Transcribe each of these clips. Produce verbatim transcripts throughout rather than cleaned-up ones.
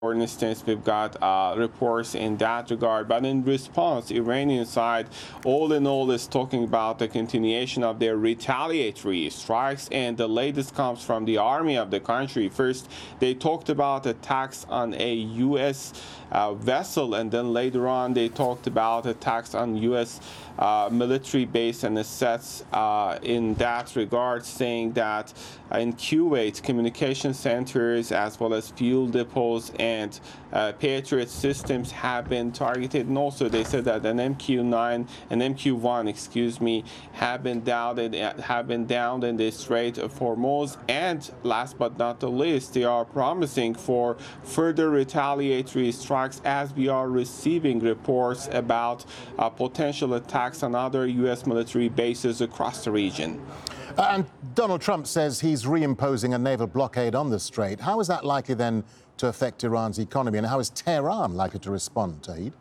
For instance, we've got uh, reports in that regard, but in response, Iranian side, all in all, is talking about the continuation of their retaliatory strikes, and the latest comes from the army of the country. First, they talked about attacks on a U S uh, vessel, and then later on, they talked about attacks on U S uh, military base and assets uh, in that regard, saying that uh, in Kuwait, communication centers as well as fuel depots and and uh, Patriot systems have been targeted, and also they said that an M Q nine and M Q one, excuse me, have been downed have been downed in the Strait of Hormuz. And last but not the least, they are promising for further retaliatory strikes as we are receiving reports about uh, potential attacks on other U S military bases across the region. Uh, and Donald Trump says he's reimposing a naval blockade on the strait. How is that likely then to affect Iran's economy, and how is Tehran likely to respond, Tauhid?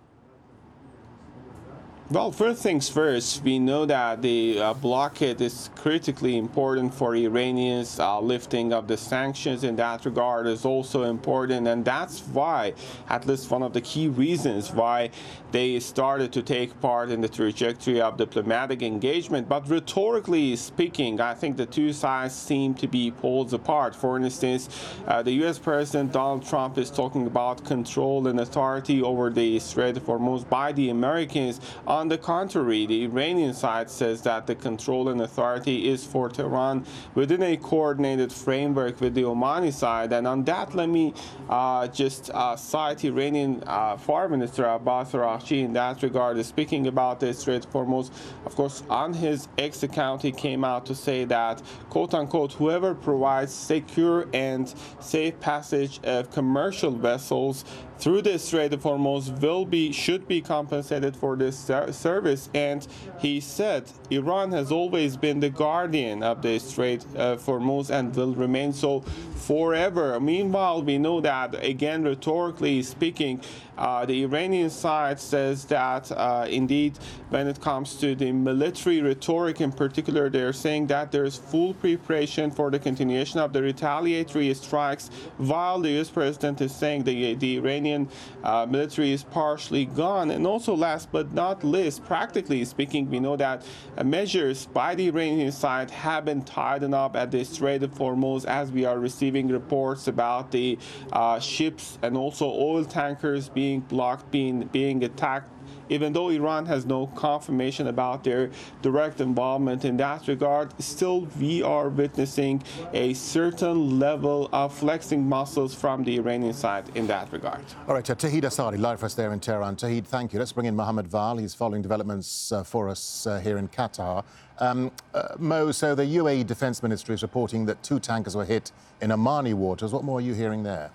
Well, first things first, we know that the uh, blockade is critically important for Iranians. Uh, lifting of the sanctions in that regard is also important, and that's why, at least one of the key reasons why they started to take part in the trajectory of diplomatic engagement. But rhetorically speaking, I think the two sides seem to be poles apart. For instance, uh, the U S President Donald Trump is talking about control and authority over the Strait of Hormuz by the Americans. On the contrary, the Iranian side says that the control and authority is for Tehran within a coordinated framework with the Omani side. And on that, let me uh, just uh, cite Iranian uh, Foreign Minister Abbas Araghchi in that regard, is speaking about the Strait of Hormuz. Of course, on his X account, he came out to say that, quote unquote, whoever provides secure and safe passage of commercial vessels through the Strait of Hormuz will be should be compensated for this ser service. And he said Iran has always been the guardian of the Strait of Hormuz and will remain so forever. Meanwhile, we know that, again, rhetorically speaking, uh, the Iranian side says that uh, indeed, when it comes to the military rhetoric in particular, they're saying that there's full preparation for the continuation of the retaliatory strikes, while the U S president is saying the, the Iranian uh, military is partially gone. And also, last but not least, practically speaking, we know that uh, measures by the Iranian side have been tightened up at the Strait of Hormuz, as we are receiving reports about the uh, ships and also oil tankers being blocked, being being attacked, even though Iran has no confirmation about their direct involvement in that regard. Still, we are witnessing a certain level of flexing muscles from the Iranian side in that regard. All right, uh, Tauhid Asadi, live for us there in Tehran. Tauhid, thank you. Let's bring in Mohammed Val. He's following developments uh, for us uh, here in Qatar. Um, uh, Mo, so the U A E Defence Ministry is reporting that two tankers were hit in Omani waters. What more are you hearing there?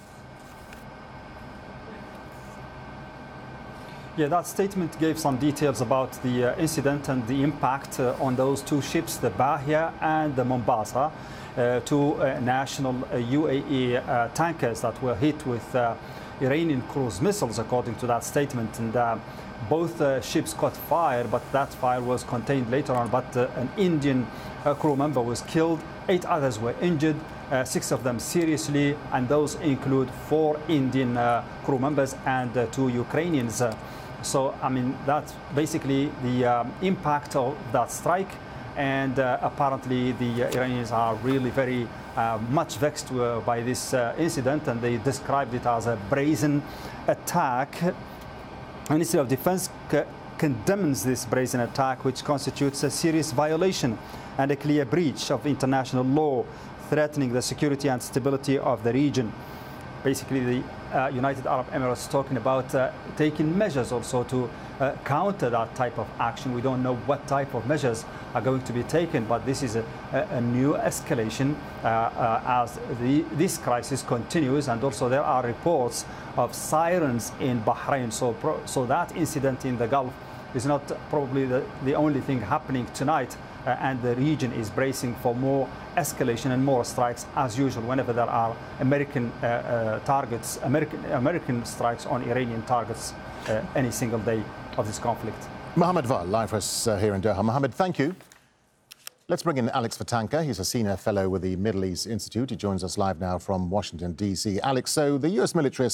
Yeah, that statement gave some details about the uh, incident and the impact uh, on those two ships, the Bahia and the Mombasa, uh, two uh, national uh, U A E uh, tankers that were hit with uh, Iranian cruise missiles, according to that statement. And uh, both uh, ships caught fire, but that fire was contained later on. But uh, an Indian uh, crew member was killed, eight others were injured, uh, six of them seriously, and those include four Indian uh, crew members and uh, two Ukrainians. Uh, So, I mean, that's basically the um, impact of that strike. And uh, apparently the Iranians are really very uh, much vexed uh, by this uh, incident, and they described it as a brazen attack. The Ministry of Defense condemns this brazen attack, which constitutes a serious violation and a clear breach of international law, threatening the security and stability of the region. Basically, the uh, United Arab Emirates talking about uh, taking measures also to uh, counter that type of action. We don't know what type of measures are going to be taken, but this is a, a, a new escalation uh, uh, as the, this crisis continues. And also there are reports of sirens in Bahrain. So, pro, so that incident in the Gulf is not probably the, the only thing happening tonight. Uh, and the region is bracing for more escalation and more strikes as usual whenever there are American uh, uh, targets, American, American strikes on Iranian targets uh, any single day of this conflict. Mohammed Val, live for us uh, here in Doha. Mohammed, thank you. Let's bring in Alex Vatanka. He's a senior fellow with the Middle East Institute. He joins us live now from Washington, D C. Alex, so the U S military